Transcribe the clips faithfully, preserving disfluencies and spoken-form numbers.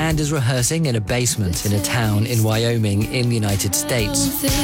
band is rehearsing in a basement in a town in Wyoming in the United States.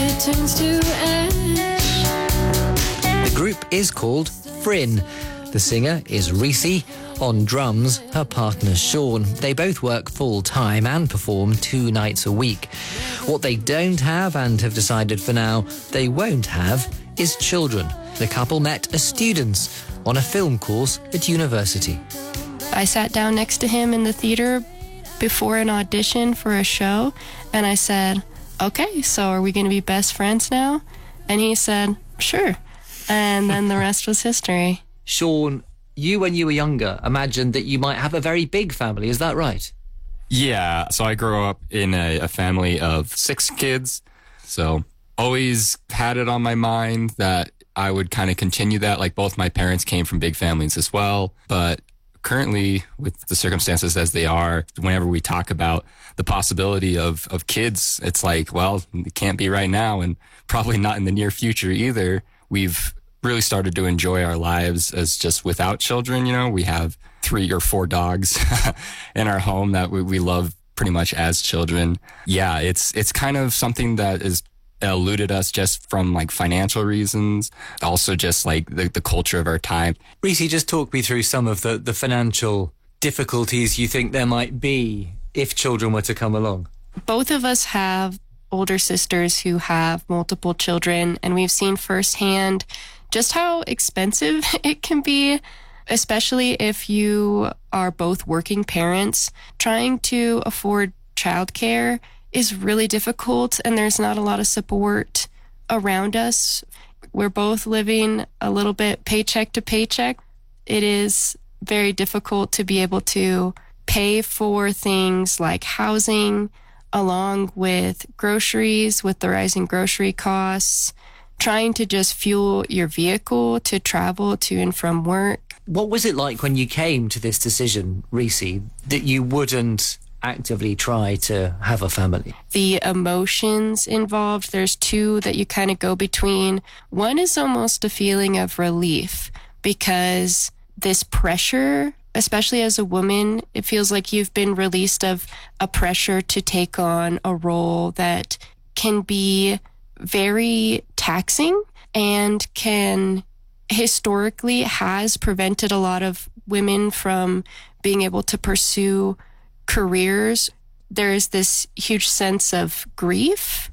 The group is called Fryn. The singer is Reese. On drums, her partner Sean. They both work full-time and perform two nights a week. What they don't have and have decided for now they won't have is children. The couple met as students on a film course at university. I sat down next to him in the theater before an audition for a show, and I said, okay, so are we going to be best friends now? And he said, sure. And then the rest was history. Sean, you, when you were younger, imagined that you might have a very big family. Is that right? Yeah. So I grew up in a, a family of six kids. So always had it on my mind that I would kind of continue that. Like both my parents came from big families as well. But currently, with the circumstances as they are, whenever we talk about the possibility of, of kids, it's like, well, it can't be right now and probably not in the near future either. We've really started to enjoy our lives as just without children. You know, we have three or four dogs in our home that we, we love pretty much as children. Yeah, it's it's kind of something that is eluded us just from like financial reasons, also just like the, the culture of our time. Reese, just talk me through some of the, the financial difficulties you think there might be if children were to come along. Both of us have older sisters who have multiple children, and we've seen firsthand just how expensive it can be, especially if you are both working parents. Trying to afford childcare is really difficult, and there's not a lot of support around us. We're both living a little bit paycheck to paycheck. It is very difficult to be able to pay for things like housing, along with groceries, with the rising grocery costs, trying to just fuel your vehicle to travel to and from work. What was it like when you came to this decision, Reese, that you wouldn't actively try to have a family? The emotions involved, there's two that you kind of go between. One is almost a feeling of relief because this pressure, especially as a woman, it feels like you've been released of a pressure to take on a role that can be very taxing and can historically has prevented a lot of women from being able to pursue careers. There is this huge sense of grief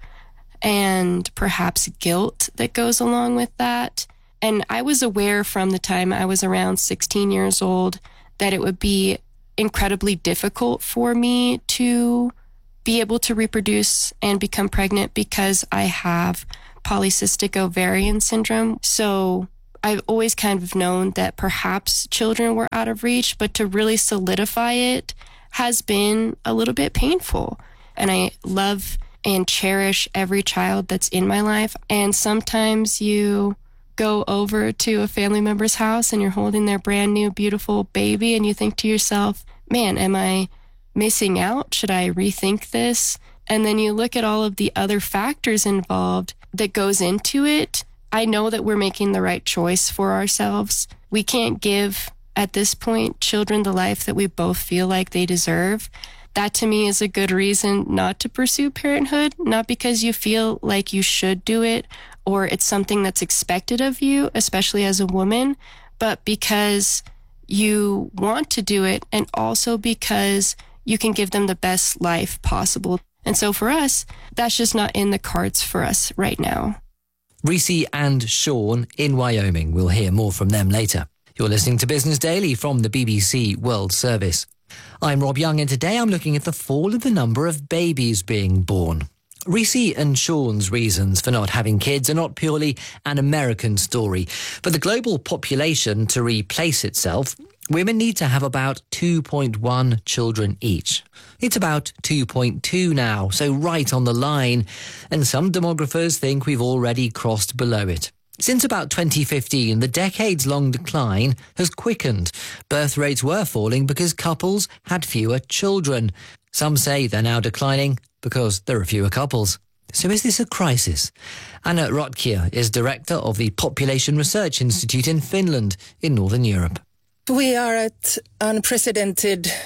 and perhaps guilt that goes along with that. And I was aware from the time I was around sixteen years old that it would be incredibly difficult for me to be able to reproduce and become pregnant because I have polycystic ovarian syndrome. So I've always kind of known that perhaps children were out of reach, but to really solidify it has been a little bit painful. And I love and cherish every child that's in my life. And sometimes you go over to a family member's house and you're holding their brand new, beautiful baby, and you think to yourself, man, am I missing out? Should I rethink this? And then you look at all of the other factors involved that goes into it. I know that we're making the right choice for ourselves. We can't give, at this point, children the life that we both feel like they deserve. That to me is a good reason not to pursue parenthood, not because you feel like you should do it or it's something that's expected of you, especially as a woman, but because you want to do it and also because you can give them the best life possible. And so for us, that's just not in the cards for us right now. Reese and Sean in Wyoming. We'll hear more from them later. You're listening to Business Daily from the B B C World Service. I'm Rob Young, and today I'm looking at the fall of the number of babies being born. Reese and Sean's reasons for not having kids are not purely an American story. For the global population to replace itself, women need to have about two point one children each. It's about two point two now, so right on the line, and some demographers think we've already crossed below it. Since about twenty fifteen, the decades-long decline has quickened. Birth rates were falling because couples had fewer children. Some say they're now declining because there are fewer couples. So is this a crisis? Anna Rotkia is director of the Population Research Institute in Finland in Northern Europe. We are at unprecedented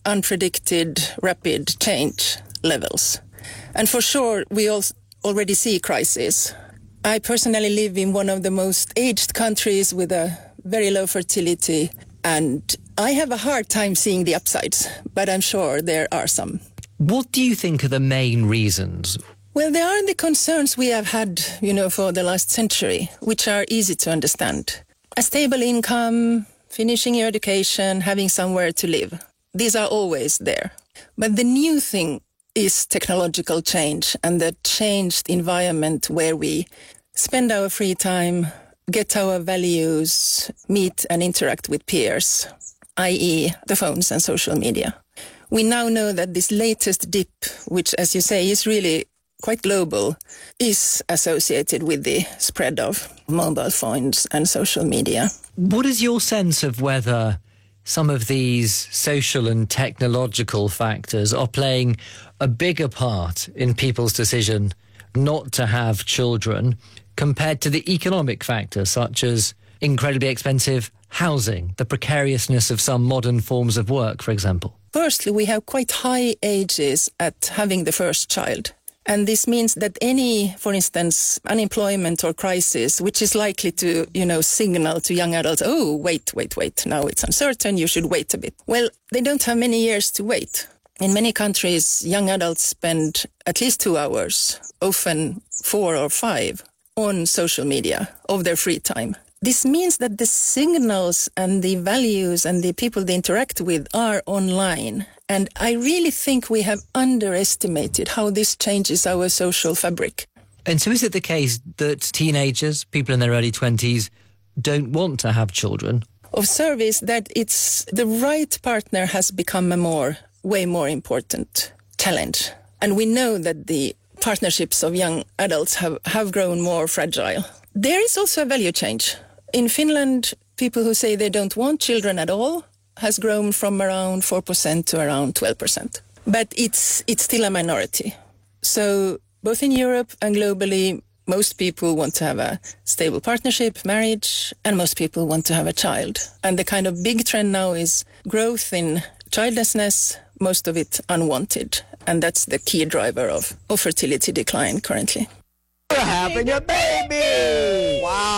unpredicted, rapid change levels. And for sure, we all already see crises. I personally live in one of the most aged countries with a very low fertility, and I have a hard time seeing the upsides, but I'm sure there are some. What do you think are the main reasons? Well, there are the concerns we have had, you know, for the last century, which are easy to understand. A stable income, finishing your education, having somewhere to live. These are always there. But the new thing is technological change and the changed environment where we spend our free time, get our values, meet and interact with peers, that is the phones and social media. We now know that this latest dip, which, as you say, is really quite global, is associated with the spread of mobile phones and social media. What is your sense of whether some of these social and technological factors are playing a bigger part in people's decision not to have children compared to the economic factors such as incredibly expensive housing, the precariousness of some modern forms of work, for example? Firstly, we have quite high ages at having the first child. And this means that any, for instance, unemployment or crisis, which is likely to, you know, signal to young adults, oh, wait, wait, wait, now it's uncertain, you should wait a bit. Well, they don't have many years to wait. In many countries, young adults spend at least two hours, often four or five, on social media of their free time. This means that the signals and the values and the people they interact with are online. And I really think we have underestimated how this changes our social fabric. And so is it the case that teenagers, people in their early twenties, don't want to have children? Observe is that it's the right partner has become a more, way more important challenge. And we know that the partnerships of young adults have, have grown more fragile. There is also a value change. In Finland, people who say they don't want children at all has grown from around four percent to around twelve percent. But it's it's still a minority. So both in Europe and globally, most people want to have a stable partnership, marriage, and most people want to have a child. And the kind of big trend now is growth in childlessness, most of it unwanted. And that's the key driver of, of fertility decline currently. You're having a baby!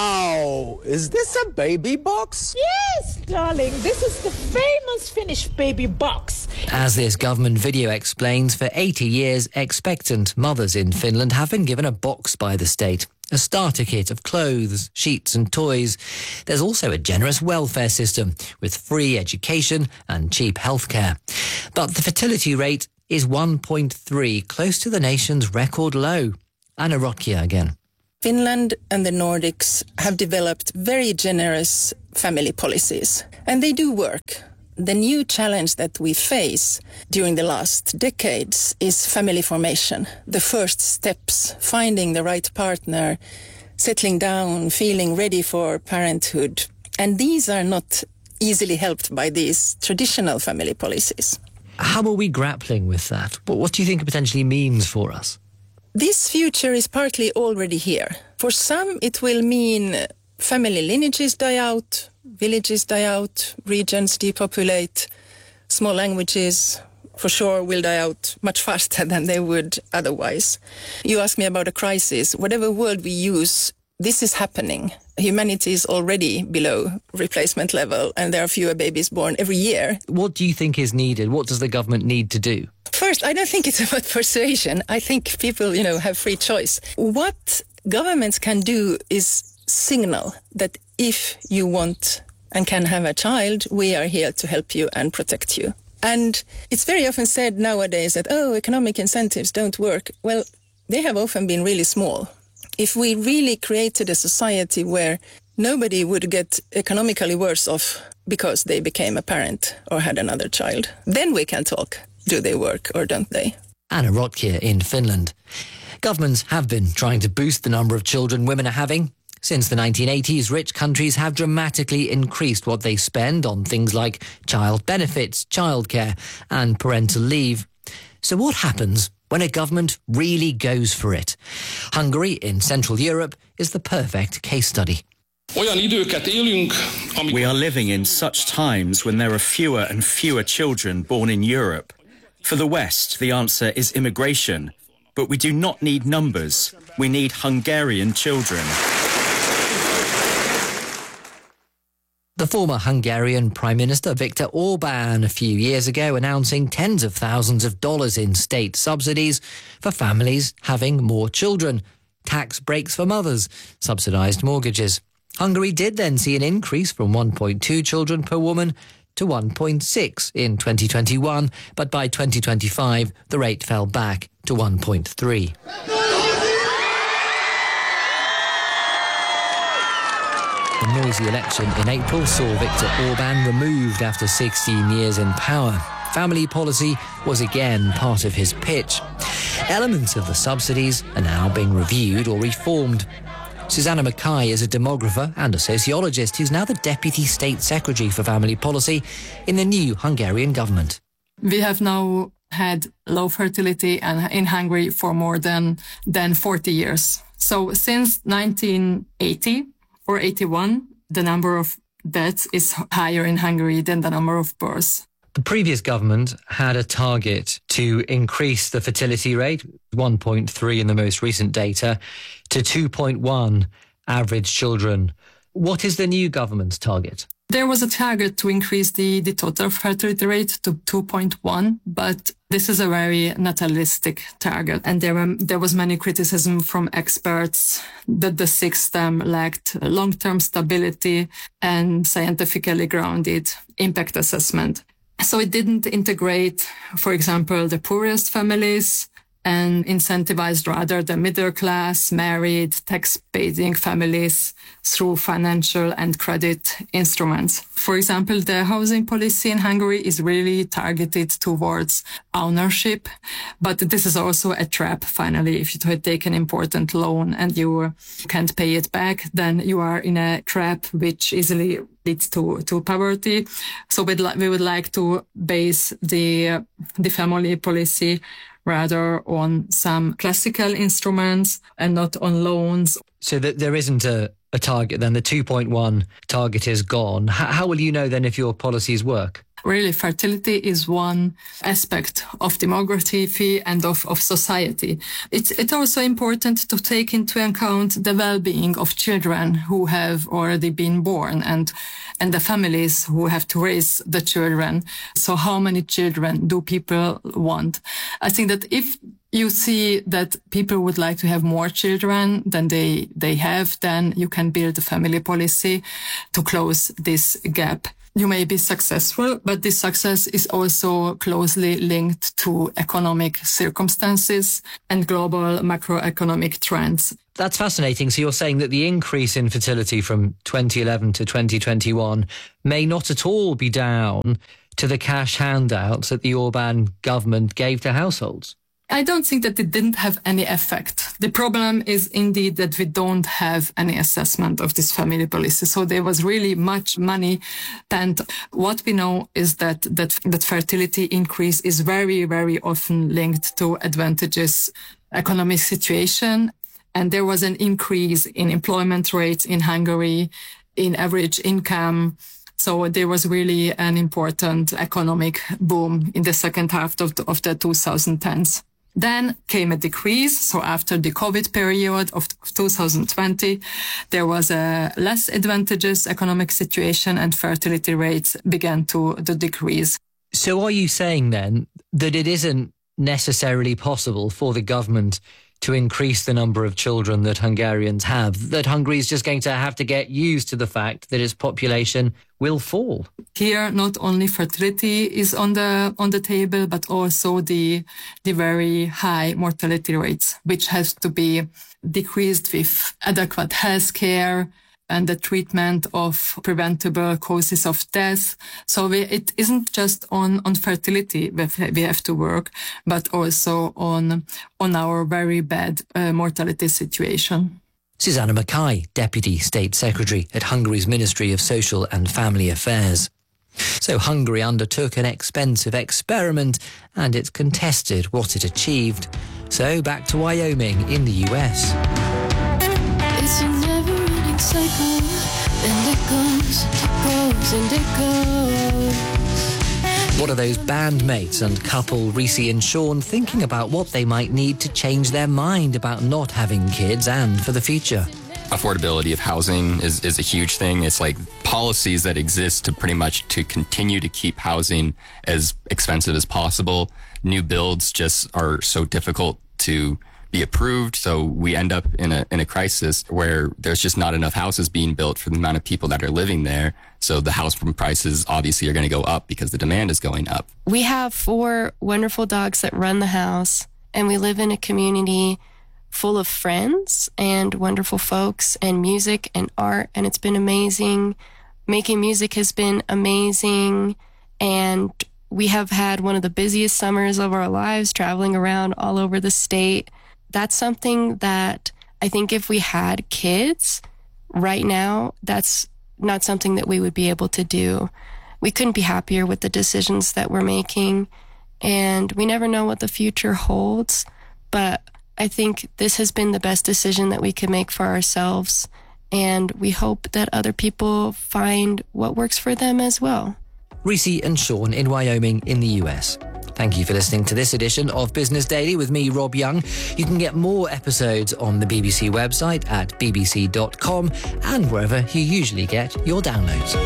Wow! Is this a baby box? Yes, darling. This is the famous Finnish baby box. As this government video explains, for eighty years, expectant mothers in Finland have been given a box by the state. A starter kit of clothes, sheets and toys. There's also a generous welfare system with free education and cheap healthcare. But the fertility rate is one point three, close to the nation's record low. Anna Rotkja again. Finland and the Nordics have developed very generous family policies, and they do work. The new challenge that we face during the last decades is family formation, the first steps, finding the right partner, settling down, feeling ready for parenthood. And these are not easily helped by these traditional family policies. How are we grappling with that? What do you think it potentially means for us? This future is partly already here. For some, it will mean family lineages die out, villages die out, regions depopulate, small languages for sure will die out much faster than they would otherwise. You ask me about a crisis. Whatever word we use, this is happening. Humanity is already below replacement level, and there are fewer babies born every year. What do you think is needed? What does the government need to do? First, I don't think it's about persuasion. I think people, you know, have free choice. What governments can do is signal that if you want and can have a child, we are here to help you and protect you. And it's very often said nowadays that, oh, economic incentives don't work. Well, they have often been really small. If we really created a society where nobody would get economically worse off because they became a parent or had another child, then we can talk. Do they work or don't they? Anna Rotkja in Finland. Governments have been trying to boost the number of children women are having. Since the nineteen eighties, rich countries have dramatically increased what they spend on things like child benefits, childcare and parental leave. So what happens when a government really goes for it? Hungary in Central Europe is the perfect case study. We are living in such times when there are fewer and fewer children born in Europe. For the West, the answer is immigration. But we do not need numbers. We need Hungarian children. The former Hungarian Prime Minister Viktor Orbán a few years ago announcing tens of thousands of dollars in state subsidies for families having more children, tax breaks for mothers, subsidised mortgages. Hungary did then see an increase from one point two children per woman to one point six in twenty twenty-one, but by twenty twenty-five the rate fell back to one point three. The noisy election in April saw Viktor Orbán removed after sixteen years in power. Family policy was again part of his pitch. Elements of the subsidies are now being reviewed or reformed. Susanna Mackay is a demographer and a sociologist who's now the Deputy State Secretary for Family Policy in the new Hungarian government. We have now had low fertility in Hungary for more than, than forty years. So since nineteen eighty or eighty-one, the number of deaths is higher in Hungary than the number of births. The previous government had a target to increase the fertility rate, one point three in the most recent data, to two point one average children. What is the new government's target? There was a target to increase the, the total fertility rate to two point one, but this is a very naturalistic target. And there, were, there was many criticism from experts that the system lacked long-term stability and scientifically grounded impact assessment. So it didn't integrate, for example, the poorest families and incentivized rather the middle class, married, tax-paying families through financial and credit instruments. For example, the housing policy in Hungary is really targeted towards ownership, but this is also a trap. Finally, if you take an important loan and you can't pay it back, then you are in a trap which easily leads to, to poverty. So we'd li- we would like to base the, the family policy rather on some classical instruments and not on loans. So that there isn't a, a target then, the two point one target is gone. H- how will you know then if your policies work? Really, fertility is one aspect of demography and of, of society. It's, it's also important to take into account the well-being of children who have already been born and, and the families who have to raise the children. So how many children do people want? I think that if you see that people would like to have more children than they, they have, then you can build a family policy to close this gap. You may be successful, but this success is also closely linked to economic circumstances and global macroeconomic trends. That's fascinating. So you're saying that the increase in fertility from twenty eleven to twenty twenty-one may not at all be down to the cash handouts that the Orbán government gave to households? I don't think that it didn't have any effect. The problem is indeed that we don't have any assessment of this family policy. So there was really much money spent. What we know is that, that, that fertility increase is very, very often linked to advantageous economic situation. And there was an increase in employment rates in Hungary, in average income. So there was really an important economic boom in the second half of the, of the twenty tens. Then came a decrease. So after the COVID period of two thousand twenty, there was a less advantageous economic situation and fertility rates began to, to decrease. So are you saying then that it isn't necessarily possible for the government to increase the number of children that Hungarians have, that Hungary is just going to have to get used to the fact that its population will fall? Here, not only fertility is on the on the table, but also the the very high mortality rates, which has to be decreased with adequate health care and the treatment of preventable causes of death. So we, it isn't just on, on fertility that we have to work, but also on, on our very bad uh, mortality situation. Susanna Mackay, Deputy State Secretary at Hungary's Ministry of Social and Family Affairs. So Hungary undertook an expensive experiment and it's contested what it achieved. So back to Wyoming in the U S. It's a never-ending cycle. And it goes, it goes, and it goes. What are those bandmates and couple Reese and Sean thinking about what they might need to change their mind about not having kids and for the future? Affordability of housing is, is a huge thing. It's like policies that exist to pretty much to continue to keep housing as expensive as possible. New builds just are so difficult to be approved. So we end up in a in a crisis where there's just not enough houses being built for the amount of people that are living there. So the house prices obviously are going to go up because the demand is going up. We have four wonderful dogs that run the house, and we live in a community full of friends and wonderful folks and music and art, and it's been amazing. Making music has been amazing, and we have had one of the busiest summers of our lives, traveling around all over the state. That's something that I think if we had kids right now, that's not something that we would be able to do. We couldn't be happier with the decisions that we're making, and we never know what the future holds, but I think this has been the best decision that we could make for ourselves, and we hope that other people find what works for them as well. Reese and Sean in Wyoming in the U S. Thank you for listening to this edition of Business Daily with me, Rob Young. You can get more episodes on the B B C website at b b c dot com and wherever you usually get your downloads.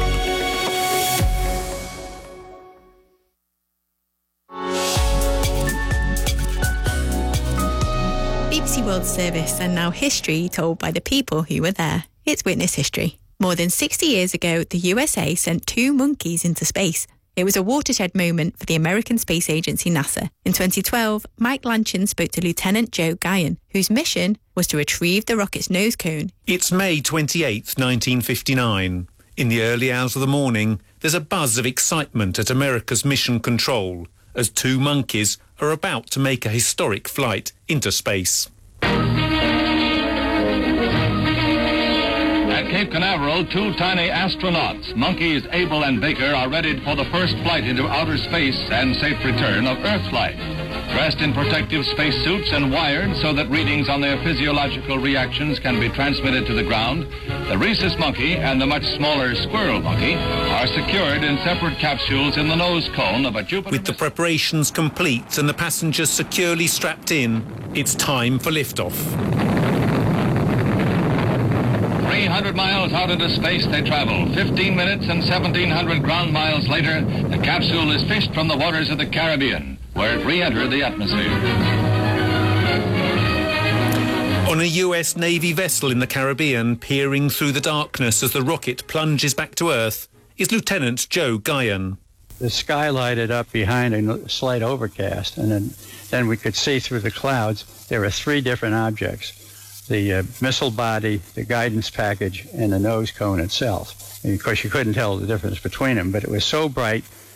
B B C World Service, and now history told by the people who were there. It's Witness History. More than sixty years ago, the U S A sent two monkeys into space. It was a watershed moment for the American Space Agency, NASA. In twenty twelve, Mike Lanchin spoke to Lieutenant Joe Guyon, whose mission was to retrieve the rocket's nose cone. It's May twenty-eighth, nineteen fifty-nine. In the early hours of the morning, there's a buzz of excitement at America's Mission Control as two monkeys are about to make a historic flight into space. At Cape Canaveral, two tiny astronauts, monkeys Abel and Baker, are ready for the first flight into outer space and safe return of Earth flight. Dressed in protective spacesuits and wired so that readings on their physiological reactions can be transmitted to the ground, the rhesus monkey and the much smaller squirrel monkey are secured in separate capsules in the nose cone of a Jupiter... With the preparations complete and the passengers securely strapped in, it's time for liftoff. three hundred miles out into space they travel. fifteen minutes and seventeen hundred ground miles later, the capsule is fished from the waters of the Caribbean, where it re-entered the atmosphere. On a U S Navy vessel in the Caribbean, peering through the darkness as the rocket plunges back to Earth, is Lieutenant Joe Guyon. The sky lighted up behind a slight overcast, and then, then we could see through the clouds there were three different objects. The uh, missile body, the guidance package, and the nose cone itself. And of course, you couldn't tell the difference between them, but it was so bright